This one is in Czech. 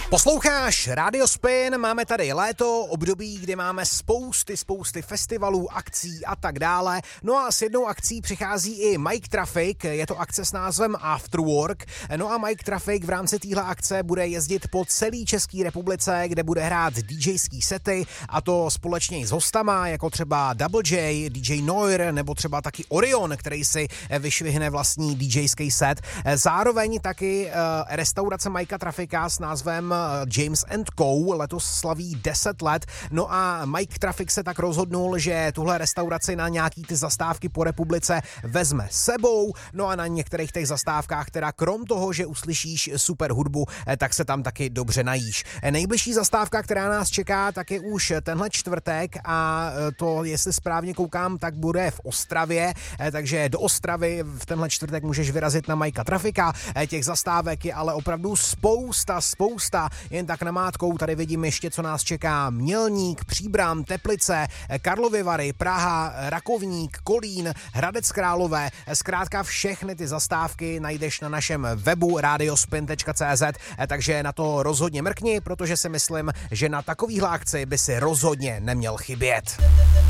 Posloucháš Radio Spin, máme tady léto, období, kdy máme spousty festivalů, akcí a tak dále. No a s jednou akcí přichází i Mike Traffic, je to akce s názvem Afterwork. No a Mike Traffic v rámci téhle akce bude jezdit po celé České republice, kde bude hrát DJský sety, a to společně s hostama, jako třeba Double J, DJ Noir, nebo třeba taky Orion, který si vyšvihne vlastní DJský set. Zároveň taky restaurace Mikea Traffica s názvem James & Co. letos slaví 10 let. No a Mike Traffic se tak rozhodnul, že tuhle restauraci na nějaký ty zastávky po republice vezme sebou. No a na některých těch zastávkách, teda krom toho, že uslyšíš super hudbu, tak se tam taky dobře najíš. Nejbližší zastávka, která nás čeká, tak je už tenhle čtvrtek, a to, jestli správně koukám, tak bude v Ostravě, takže do Ostravy v tenhle čtvrtek můžeš vyrazit na Mikea Traffica. Těch zastávek je ale opravdu spousta. Jen tak namátkou tady vidím ještě, co nás čeká: Mělník, Příbram, Teplice, Karlovy Vary, Praha, Rakovník, Kolín, Hradec Králové. Zkrátka všechny ty zastávky najdeš na našem webu radiospin.cz, takže na to rozhodně mrkni, protože si myslím, že na takovýhle akci by si rozhodně neměl chybět.